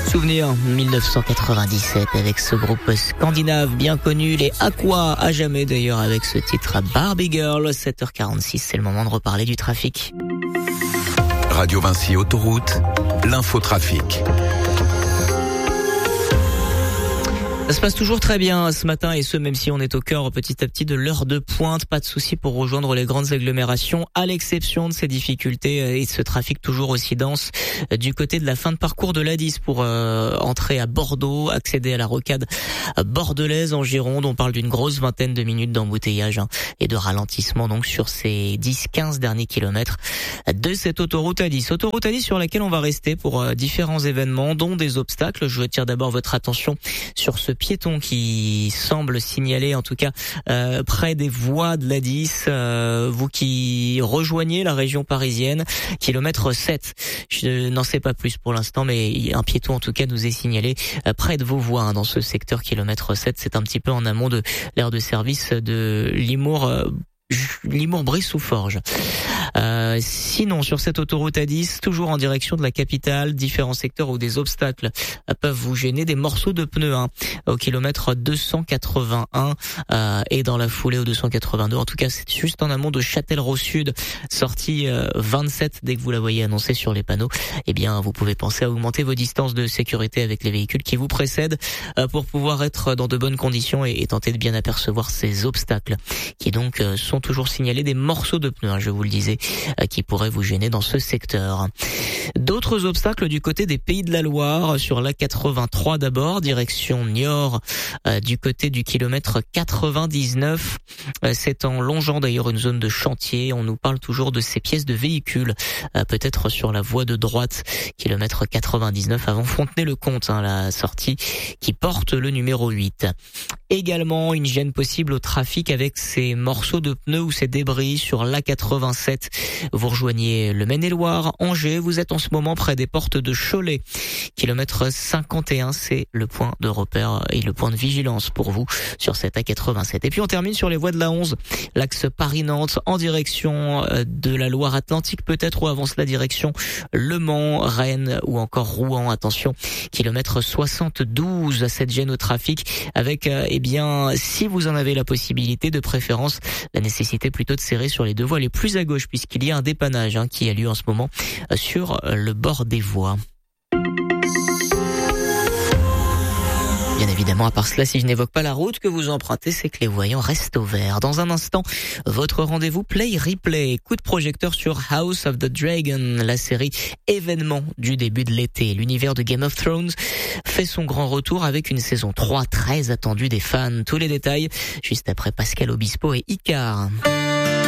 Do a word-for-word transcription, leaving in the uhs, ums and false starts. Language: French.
Souvenir mille neuf cent quatre-vingt-dix-sept avec ce groupe scandinave bien connu, les Aqua, à jamais d'ailleurs avec ce titre Barbie Girl. sept heures quarante-six, c'est le moment de reparler du trafic. Radio Vinci Autoroute, l'infotrafic. Ça se passe toujours très bien ce matin et ce même si on est au cœur petit à petit de l'heure de pointe. Pas de souci pour rejoindre les grandes agglomérations à l'exception de ces difficultés et de ce trafic toujours aussi dense du côté de la fin de parcours de l'A dix pour euh, entrer à Bordeaux, accéder à la rocade bordelaise en Gironde. On parle d'une grosse vingtaine de minutes d'embouteillage hein, et de ralentissement donc sur ces dix quinze derniers kilomètres de cette autoroute A dix. Autoroute A dix sur laquelle on va rester pour euh, différents événements dont des obstacles. Je attire d'abord votre attention sur ce piéton qui semble signaler en tout cas euh, près des voies de l'A dix, euh, vous qui rejoignez la région parisienne, kilomètre sept. Je n'en sais pas plus pour l'instant, mais un piéton en tout cas nous est signalé euh, près de vos voies hein, dans ce secteur kilomètre sept. C'est un petit peu en amont de l'aire de service de Limours euh, Limours-Brie-sous-Forges. Euh, sinon, sur cette autoroute A dix, toujours en direction de la capitale, différents secteurs où des obstacles peuvent vous gêner, des morceaux de pneus hein, au kilomètre deux cent quatre-vingt-un euh, et dans la foulée au deux cent quatre-vingt-deux. En tout cas, c'est juste en amont de Châtellerault Sud, sortie euh, vingt-sept. Dès que vous la voyez annoncée sur les panneaux, eh bien, vous pouvez penser à augmenter vos distances de sécurité avec les véhicules qui vous précèdent euh, pour pouvoir être dans de bonnes conditions et, et tenter de bien apercevoir ces obstacles qui donc euh, sont toujours signalés, des morceaux de pneus, hein, je vous le disais, euh, qui pourraient vous gêner dans ce secteur. D'autres obstacles du côté des Pays de la Loire, sur l'A quatre-vingt-trois d'abord, direction Niort, euh, du côté du kilomètre quatre-vingt-dix-neuf. Euh, c'est en longeant d'ailleurs une zone de chantier. On nous parle toujours de ces pièces de véhicules, euh, peut-être sur la voie de droite, kilomètre quatre-vingt-dix-neuf avant Fontenay-le-Comte, hein, la sortie qui porte le numéro huit. Également une gêne possible au trafic avec ces morceaux de pneus ou ces débris sur l'A quatre-vingt-sept. Vous rejoignez le Maine-et-Loire, Angers, vous êtes en ce moment près des portes de Cholet. Kilomètre cinquante et un, c'est le point de repère et le point de vigilance pour vous sur cette A quatre-vingt-sept. Et puis on termine sur les voies de la onze, l'axe Paris-Nantes en direction de la Loire-Atlantique peut-être, ou avant cela direction Le Mans, Rennes ou encore Rouen. Attention, kilomètre soixante-douze à cette gêne au trafic avec, eh bien, si vous en avez la possibilité, de préférence, la nécessité plutôt de serrer sur les deux voies les plus à gauche puisqu'il y a un dépannage hein, qui a lieu en ce moment sur le bord des voies. Bien évidemment, à part cela, si je n'évoque pas la route que vous empruntez, c'est que les voyants restent au vert. Dans un instant, votre rendez-vous Play Replay. Coup de projecteur sur House of the Dragon, la série événement du début de l'été. L'univers de Game of Thrones fait son grand retour avec une saison trois très attendue des fans. Tous les détails juste après Pascal Obispo et Icar.